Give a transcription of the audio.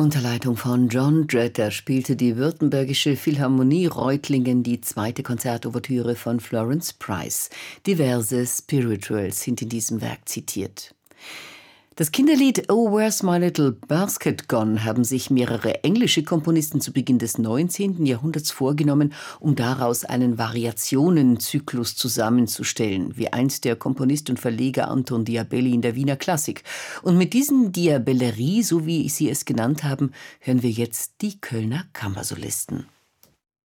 Unter Leitung von John Dretter spielte die Württembergische Philharmonie Reutlingen die zweite Konzertouvertüre von Florence Price. Diverse Spirituals sind in diesem Werk zitiert. Das Kinderlied Oh, Where's My Little Basket Gone haben sich mehrere englische Komponisten zu Beginn des 19. Jahrhunderts vorgenommen, um daraus einen Variationenzyklus zusammenzustellen, wie einst der Komponist und Verleger Anton Diabelli in der Wiener Klassik. Und mit diesen Diabellerie, so wie sie es genannt haben, hören wir jetzt die Kölner Kammersolisten.